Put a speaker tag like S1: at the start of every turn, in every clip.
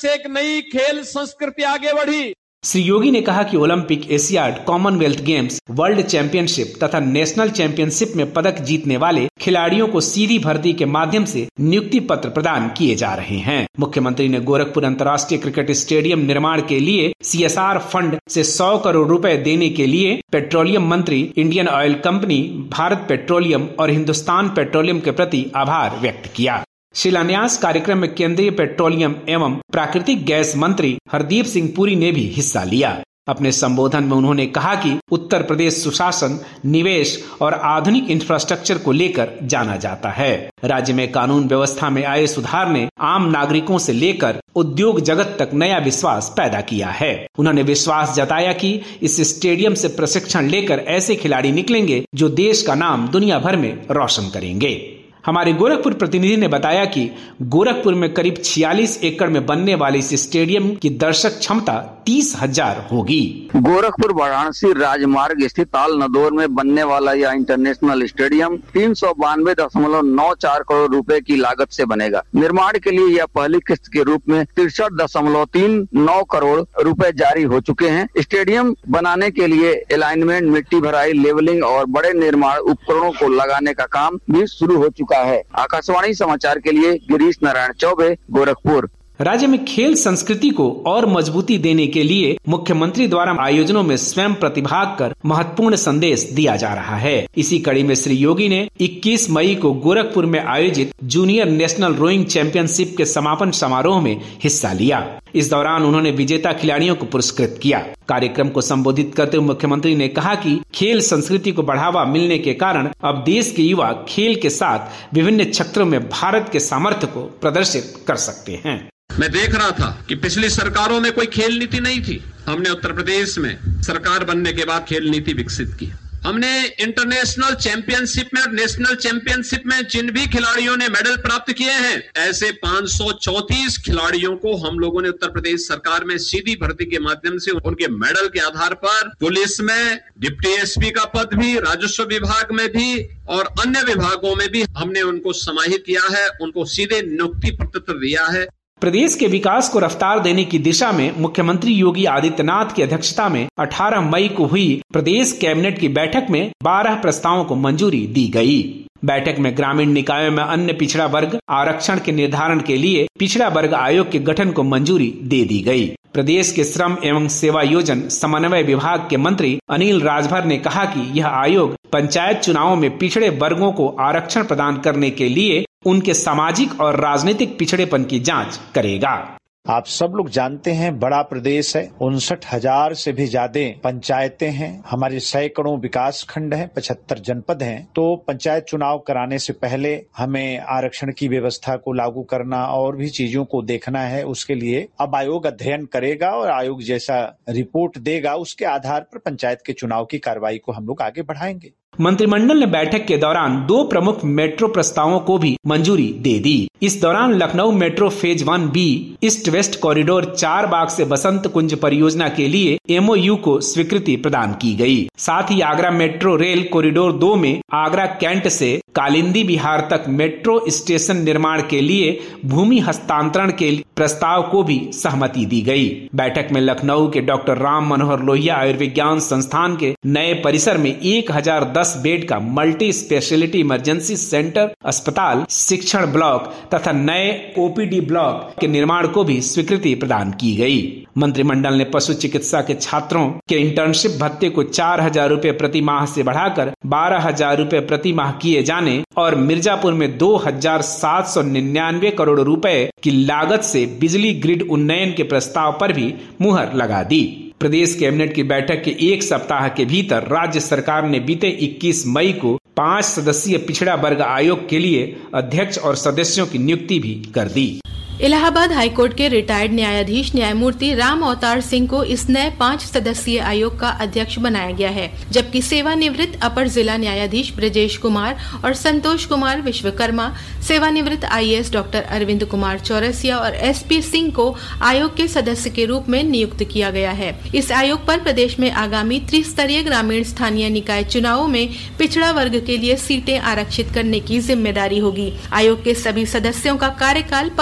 S1: से एक नई खेल संस्कृति आगे बढ़ी।
S2: श्री योगी ने कहा कि Olympic, Asiad, Commonwealth games, world championship तथा नेशनल चैंपियनशिप में पदक जीतने वाले खिलाड़ियों को सीधी भर्ती के माध्यम से नियुक्ति पत्र प्रदान किए जा रहे हैं। मुख्यमंत्री ने गोरखपुर अंतर्राष्ट्रीय क्रिकेट स्टेडियम निर्माण के लिए CSR फंड से 100 करोड़ रुपए देने के लिए पेट्रोलियम मंत्री, Indian oil company, Bharat petroleum और हिंदुस्तान पेट्रोलियम के प्रति आभार व्यक्त किया। शिलान्यास कार्यक्रम में केंद्रीय पेट्रोलियम एवं प्राकृतिक गैस मंत्री हरदीप सिंह पुरी ने भी हिस्सा लिया। अपने संबोधन में उन्होंने कहा कि उत्तर प्रदेश सुशासन, निवेश और आधुनिक इंफ्रास्ट्रक्चर को लेकर जाना जाता है। राज्य में कानून व्यवस्था में आए सुधार ने आम नागरिकों से लेकर उद्योग जगत तक नया विश्वास पैदा किया है। उन्होंने विश्वास जताया कि इस स्टेडियम से प्रशिक्षण लेकर ऐसे खिलाड़ी निकलेंगे जो देश का नाम दुनिया भर में रोशन करेंगे। हमारे गोरखपुर प्रतिनिधि ने बताया कि गोरखपुर में करीब 46 एकड़ में बनने वाले इस स्टेडियम की दर्शक क्षमता 30,000 होगी।
S3: गोरखपुर वाराणसी राजमार्ग स्थित ताल नदौर में बनने वाला यह इंटरनेशनल स्टेडियम 392.94 करोड़ रुपए की लागत से बनेगा। निर्माण के लिए यह पहली किस्त के रूप में 63.39 करोड़ रुपए जारी हो चुके हैं। स्टेडियम बनाने के लिए अलाइनमेंट, मिट्टी भराई, लेवलिंग और बड़े निर्माण उपकरणों को लगाने का काम भी शुरू हो चुका है। आकाशवाणी समाचार के लिए गिरीश नारायण चौबे, गोरखपुर।
S2: राज्य में खेल संस्कृति को और मजबूती देने के लिए मुख्यमंत्री द्वारा आयोजनों में स्वयं प्रतिभाग कर महत्वपूर्ण संदेश दिया जा रहा है। इसी कड़ी में श्री योगी ने 21 मई को गोरखपुर में आयोजित जूनियर नेशनल रोइंग चैंपियनशिप के समापन समारोह में हिस्सा लिया। इस दौरान उन्होंने विजेता खिलाड़ियों को पुरस्कृत किया। कार्यक्रम को संबोधित करते हुए मुख्यमंत्री ने कहा कि खेल संस्कृति को बढ़ावा मिलने के कारण अब देश के युवा खेल के साथ विभिन्न क्षेत्रों में भारत के सामर्थ्य को प्रदर्शित कर सकते हैं।
S1: मैं देख रहा था कि पिछली सरकारों में कोई खेल नीति नहीं थी। हमने उत्तर प्रदेश में सरकार बनने के बाद खेल नीति विकसित की। हमने इंटरनेशनल चैंपियनशिप में और नेशनल चैंपियनशिप में जिन भी खिलाड़ियों ने मेडल प्राप्त किए हैं, ऐसे 534 खिलाड़ियों को हम लोगों ने उत्तर प्रदेश सरकार में सीधी भर्ती के माध्यम से उनके मेडल के आधार पर पुलिस में, डिप्टी एसपी का पद भी, राजस्व विभाग में भी और अन्य विभागों में भी हमने उनको समाहित किया है, उनको सीधे नियुक्ति पत्र दिया है।
S2: प्रदेश के विकास को रफ्तार देने की दिशा में मुख्यमंत्री योगी आदित्यनाथ की अध्यक्षता में 18 मई को हुई प्रदेश कैबिनेट की बैठक में 12 प्रस्तावों को मंजूरी दी गई। बैठक में ग्रामीण निकायों में अन्य पिछड़ा वर्ग आरक्षण के निर्धारण के लिए पिछड़ा वर्ग आयोग के गठन को मंजूरी दे दी गई। प्रदेश के श्रम एवं सेवा योजन समन्वय विभाग के मंत्री अनिल राजभर ने कहा कि यह आयोग पंचायत चुनावों में पिछड़े वर्गों को आरक्षण प्रदान करने के लिए उनके सामाजिक और राजनीतिक पिछड़ेपन की जांच करेगा।
S4: आप सब लोग जानते हैं बड़ा प्रदेश है, 59,000 से भी ज्यादा पंचायतें हैं, हमारे सैकड़ों विकास खंड हैं, 75 जनपद हैं। तो पंचायत चुनाव कराने से पहले हमें आरक्षण की व्यवस्था को लागू करना और भी चीजों को देखना है। उसके लिए अब आयोग अध्ययन करेगा और आयोग जैसा रिपोर्ट देगा उसके आधार पर पंचायत के चुनाव की कार्रवाई को हम लोग आगे बढ़ाएंगे।
S2: मंत्रिमंडल ने बैठक के दौरान 2 प्रमुख मेट्रो प्रस्तावों को भी मंजूरी दे दी। इस दौरान Lucknow metro phase 1B east west corridor 4 बाग से बसंत कुंज परियोजना के लिए MOU को स्वीकृति प्रदान की गई। साथ ही आगरा मेट्रो रेल कॉरिडोर 2 में आगरा कैंट से कालिंदी विहार तक मेट्रो स्टेशन निर्माण के लिए भूमि हस्तांतरण के प्रस्ताव को भी सहमति दी गई। बैठक में लखनऊ के डॉक्टर राम मनोहर लोहिया आयुर्विज्ञान संस्थान के नए परिसर में 1010 बेड का मल्टी स्पेशलिटी इमरजेंसी सेंटर अस्पताल, शिक्षण ब्लॉक तथा नए OPD ब्लॉक के निर्माण को भी स्वीकृति प्रदान की गई। मंत्रिमंडल ने पशु चिकित्सा के छात्रों के इंटर्नशिप भत्ते को 4,000 रूपए प्रति माह से बढ़ाकर 12,000 रूपए प्रति माह किए जाने और मिर्जापुर में 2,799 करोड़ रुपए की लागत से बिजली ग्रिड उन्नयन के प्रस्ताव पर भी मुहर लगा दी। प्रदेश कैबिनेट की बैठक के 1 सप्ताह के भीतर राज्य सरकार ने बीते 21 मई को 5 सदस्यीय पिछड़ा वर्ग आयोग के लिए अध्यक्ष और सदस्यों की नियुक्ति भी कर दी।
S5: इलाहाबाद हाईकोर्ट के रिटायर्ड न्यायाधीश न्यायमूर्ति राम अवतार सिंह को इस नए 5 सदस्यीय आयोग का अध्यक्ष बनाया गया है, जबकि सेवानिवृत्त अपर जिला न्यायाधीश ब्रजेश कुमार और संतोष कुमार विश्वकर्मा, सेवानिवृत्त IAS डॉक्टर अरविंद कुमार चौरसिया और SP सिंह को आयोग के सदस्य के रूप में नियुक्त किया गया है। इस आयोग पर प्रदेश में आगामी त्रिस्तरीय ग्रामीण स्थानीय निकाय चुनावों में पिछड़ा वर्ग के लिए सीटें आरक्षित करने की जिम्मेदारी होगी। आयोग के सभी सदस्यों का कार्यकाल पदभार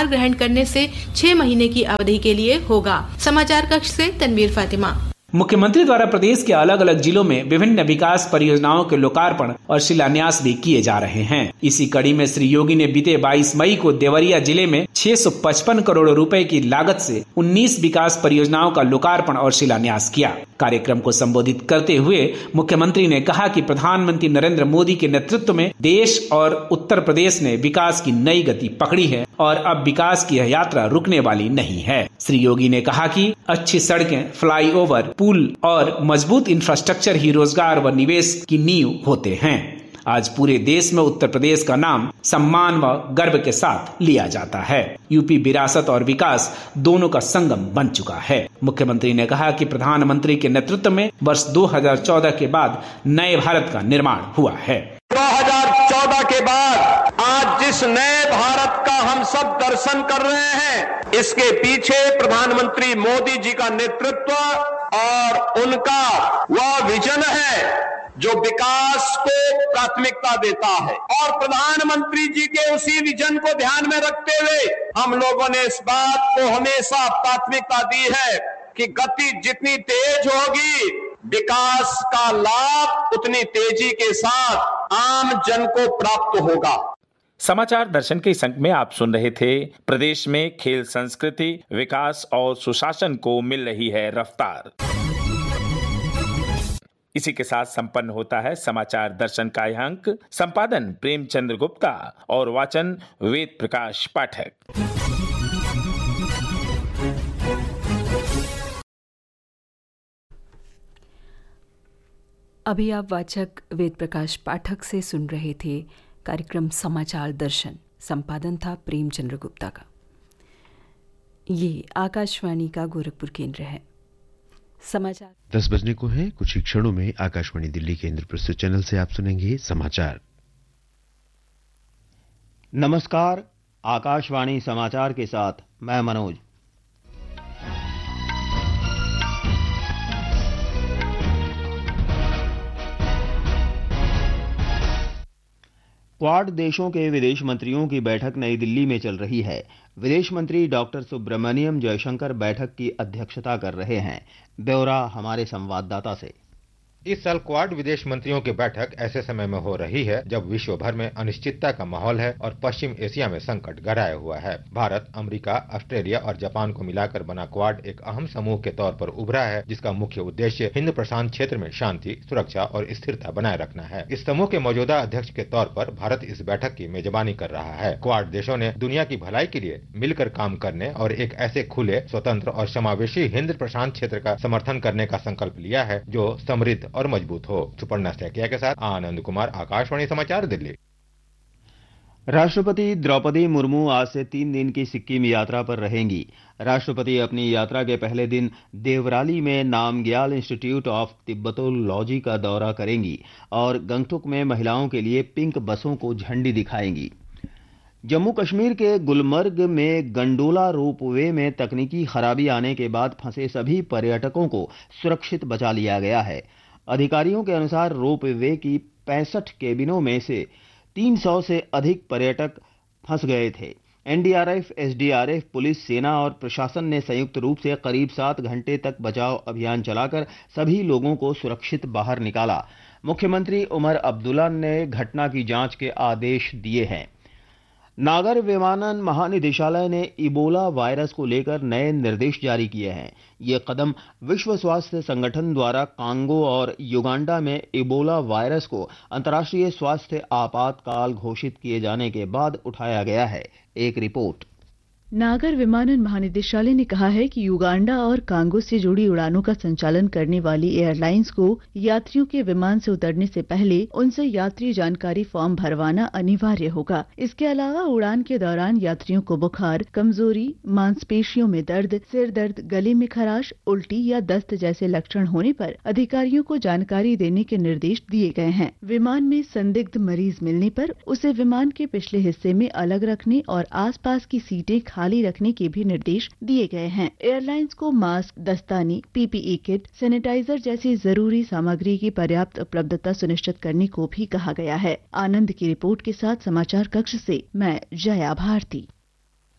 S5: ग्रहण करने से 6 महीने की अवधि के लिए होगा। समाचार कक्ष से तनवीर फातिमा।
S2: मुख्यमंत्री द्वारा प्रदेश के अलग अलग जिलों में विभिन्न विकास परियोजनाओं के लोकार्पण और शिलान्यास भी किए जा रहे हैं। इसी कड़ी में श्री योगी ने बीते 22 मई को देवरिया जिले में 655 करोड़ रुपए की लागत से 19 विकास परियोजनाओं का लोकार्पण और शिलान्यास किया। कार्यक्रम को संबोधित करते हुए मुख्यमंत्री ने कहा कि प्रधानमंत्री नरेंद्र मोदी के नेतृत्व में देश और उत्तर प्रदेश ने विकास की नई गति पकड़ी है और अब विकास की यह यात्रा रुकने वाली नहीं है। श्री योगी ने कहा कि अच्छी सड़कें, फ्लाईओवर, पुल और मजबूत इंफ्रास्ट्रक्चर ही रोजगार व निवेश की नींव होते हैं। आज पूरे देश में उत्तर प्रदेश का नाम सम्मान व गर्व के साथ लिया जाता है। यूपी विरासत और विकास दोनों का संगम बन चुका है। मुख्यमंत्री ने कहा कि प्रधानमंत्री के नेतृत्व में वर्ष 2014 के बाद नए भारत का निर्माण हुआ है।
S6: 2014 के बाद आज जिस नए भारत का हम सब दर्शन कर रहे हैं, इसके पीछे प्रधानमंत्री मोदी जी का नेतृत्व और उनका वह विजन है जो विकास को प्राथमिकता देता है। और प्रधानमंत्री जी के उसी विजन को ध्यान में रखते हुए हम लोगों ने इस बात को हमेशा प्राथमिकता दी है कि गति जितनी तेज होगी, विकास का लाभ उतनी तेजी के साथ आम जन को प्राप्त होगा।
S7: समाचार दर्शन के इस अंक में आप सुन रहे थे, प्रदेश में खेल संस्कृति, विकास और सुशासन को मिल रही है रफ्तार। इसी के साथ संपन्न होता है समाचार दर्शन का यह अंक। संपादन प्रेमचंद्र गुप्ता और वाचन वेद प्रकाश पाठक।
S8: अभी आप वाचक वेद प्रकाश पाठक से सुन रहे थे कार्यक्रम समाचार दर्शन। संपादन था प्रेमचंद्र गुप्ता का। ये आकाशवाणी का गोरखपुर केंद्र है। समाचार
S9: 10 बजने को है। कुछ ही क्षणों में आकाशवाणी दिल्ली केंद्र प्रस्तुत चैनल से आप सुनेंगे समाचार।
S10: नमस्कार, आकाशवाणी समाचार के साथ मैं मनोज। क्वाड देशों के विदेश मंत्रियों की बैठक नई दिल्ली में चल रही है। विदेश मंत्री डॉक्टर सुब्रमण्यम जयशंकर बैठक की अध्यक्षता कर रहे हैं। ब्यौरा हमारे संवाददाता से।
S11: इस साल क्वाड विदेश मंत्रियों की बैठक ऐसे समय में हो रही है जब विश्व भर में अनिश्चितता का माहौल है और पश्चिम एशिया में संकट गहराया हुआ है। भारत, अमेरिका, ऑस्ट्रेलिया और जापान को मिलाकर बना क्वाड एक अहम समूह के तौर पर उभरा है, जिसका मुख्य उद्देश्य हिंद प्रशांत क्षेत्र में शांति, सुरक्षा और स्थिरता बनाए रखना है। इस समूह के मौजूदा अध्यक्ष के तौर पर भारत इस बैठक की मेजबानी कर रहा है। क्वाड देशों ने दुनिया की भलाई के लिए मिलकर काम करने और एक ऐसे खुले, स्वतंत्र और समावेशी हिंद प्रशांत क्षेत्र का समर्थन करने का संकल्प लिया है जो समृद्ध और मजबूत हो। सुपर्णा सैकिया के साथ आनंद कुमार, आकाशवाणी समाचार दिल्ली।
S10: राष्ट्रपति द्रौपदी मुर्मू आज से 3 दिन की सिक्किम यात्रा पर रहेंगी। राष्ट्रपति अपनी यात्रा के पहले दिन देवराली में नामग्याल इंस्टीट्यूट ऑफ तिब्बतोलॉजी का दौरा करेंगी और गंगटोक में महिलाओं के लिए पिंक बसों को झंडी दिखाएंगी। जम्मू कश्मीर के गुलमर्ग में गंडोला रोपवे में तकनीकी खराबी आने के बाद फंसे सभी पर्यटकों को सुरक्षित बचा लिया गया है। अधिकारियों के अनुसार रोपवे की 65 केबिनों में से 300 से अधिक पर्यटक फंस गए थे। एनडीआरएफ, एसडीआरएफ, पुलिस, सेना और प्रशासन ने संयुक्त रूप से करीब 7 घंटे तक बचाव अभियान चलाकर सभी लोगों को सुरक्षित बाहर निकाला। मुख्यमंत्री उमर अब्दुल्ला ने घटना की जांच के आदेश दिए हैं। नागर विमानन महानिदेशालय ने इबोला वायरस को लेकर नए निर्देश जारी किए हैं। ये कदम विश्व स्वास्थ्य संगठन द्वारा कांगो और युगांडा में इबोला वायरस को अंतर्राष्ट्रीय स्वास्थ्य आपातकाल घोषित किए जाने के बाद उठाया गया है। एक रिपोर्ट।
S12: नागर विमानन महानिदेशालय ने कहा है कि युगांडा और कांगो से जुड़ी उड़ानों का संचालन करने वाली एयरलाइंस को यात्रियों के विमान से उतरने से पहले उनसे यात्री जानकारी फॉर्म भरवाना अनिवार्य होगा। इसके अलावा उड़ान के दौरान यात्रियों को बुखार, कमजोरी, मांसपेशियों में दर्द, सिर दर्द, गले में खराश, उल्टी या दस्त जैसे लक्षण होने पर अधिकारियों को जानकारी देने के निर्देश दिए गए हैं। विमान में संदिग्ध मरीज मिलने पर उसे विमान के पिछले हिस्से में अलग रखने और आसपास की सीटें खाली रखने के भी निर्देश दिए गए हैं। एयरलाइंस को मास्क, दस्ताने, पीपीई किट, सैनिटाइजर जैसी जरूरी सामग्री की पर्याप्त उपलब्धता सुनिश्चित करने को भी कहा गया है। आनंद की रिपोर्ट के साथ समाचार कक्ष से मैं जया भारती।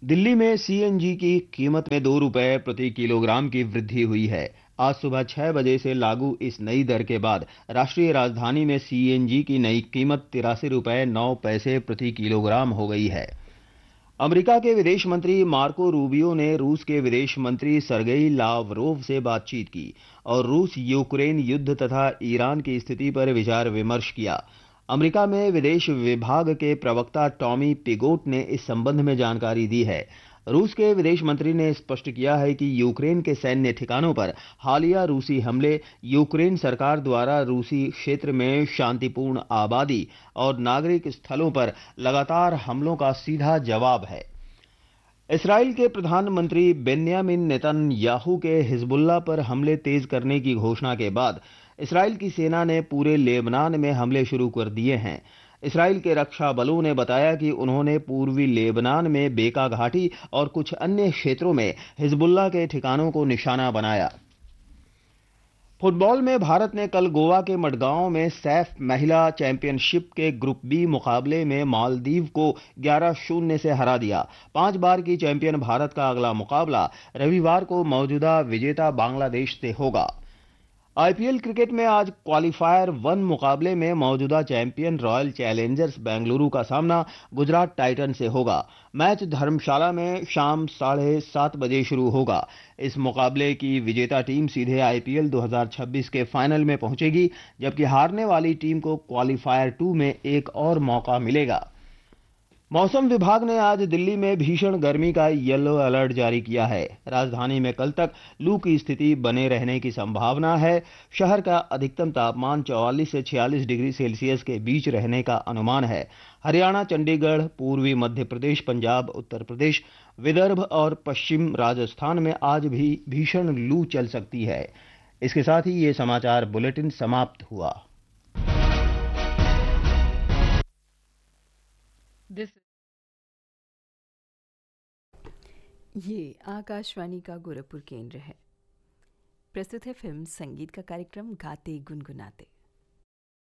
S10: दिल्ली में सीएनजी की कीमत में 2 रुपए प्रति किलोग्राम की वृद्धि हुई है। आज सुबह 6 बजे से लागू इस नई दर के बाद राष्ट्रीय राजधानी में सीएनजी की नई कीमत 83 रुपए 9 पैसे प्रति किलोग्राम हो गई है। अमेरिका के विदेश मंत्री मार्को रूबियो ने रूस के विदेश मंत्री सर्गेई लावरोव से बातचीत की और रूस यूक्रेन युद्ध तथा ईरान की स्थिति पर विचार विमर्श किया। अमेरिका में विदेश विभाग के प्रवक्ता टॉमी पिगोट ने इस संबंध में जानकारी दी है। रूस के विदेश मंत्री ने स्पष्ट किया है कि यूक्रेन के सैन्य ठिकानों पर हालिया रूसी हमले यूक्रेन सरकार द्वारा रूसी क्षेत्र में शांतिपूर्ण आबादी और नागरिक स्थलों पर लगातार हमलों का सीधा जवाब है। इस्राएल के प्रधानमंत्री बेन्यामिन नेतन्याहू के हिजबुल्लाह पर हमले तेज करने की घोषणा के बाद इस्राएल की सेना ने पूरे लेबनान में हमले शुरू कर दिए हैं। इस्राएल के रक्षा बलों ने बताया कि उन्होंने पूर्वी लेबनान में बेका घाटी और कुछ अन्य क्षेत्रों में हिजबुल्लाह के ठिकानों को निशाना बनाया। फुटबॉल में भारत ने कल गोवा के मडगांव में सैफ महिला चैंपियनशिप के ग्रुप बी मुकाबले में मालदीव को 11-0 से हरा दिया। 5 बार की चैंपियन भारत का अगला मुकाबला रविवार को मौजूदा विजेता बांग्लादेश से होगा। आईपीएल क्रिकेट में आज क्वालीफायर 1 मुकाबले में मौजूदा चैंपियन रॉयल चैलेंजर्स बेंगलुरु का सामना गुजरात टाइटन से होगा। मैच धर्मशाला में शाम 7:30 बजे शुरू होगा। इस मुकाबले की विजेता टीम सीधे आईपीएल 2026 के फाइनल में पहुंचेगी, जबकि हारने वाली टीम को क्वालीफायर 2 में एक और मौका मिलेगा। मौसम विभाग ने आज दिल्ली में भीषण गर्मी का येलो अलर्ट जारी किया है। राजधानी में कल तक लू की स्थिति बने रहने की संभावना है। शहर का अधिकतम तापमान 44 से 46 डिग्री सेल्सियस के बीच रहने का अनुमान है। हरियाणा, चंडीगढ़, पूर्वी मध्य प्रदेश, पंजाब, उत्तर प्रदेश, विदर्भ और पश्चिम राजस्थान में आज भी भीषण लू चल सकती है। इसके साथ ही ये समाचार बुलेटिन समाप्त हुआ।
S8: ये आकाशवाणी का गोरखपुर केंद्र है। प्रस्तुत है फिल्म संगीत का कार्यक्रम गाते गुनगुनाते।